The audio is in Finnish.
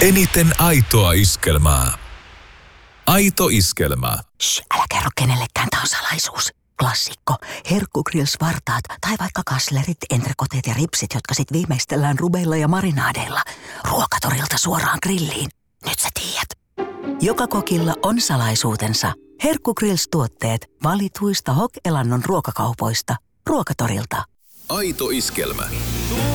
Eniten aitoa iskelmää. Aito iskelmä. Älä kerro kenellekään, tää on salaisuus. Klassikko. Herkkugrills-vartaat tai vaikka kaslerit, entrekoteet ja ripsit, jotka sit viimeistellään rubeilla ja marinaadeilla. Ruokatorilta suoraan grilliin. Nyt sä tiedät. Joka kokilla on salaisuutensa. Herkkugrills-tuotteet valituista Hok-elannon ruokakaupoista. Ruokatorilta. Aito iskelmä.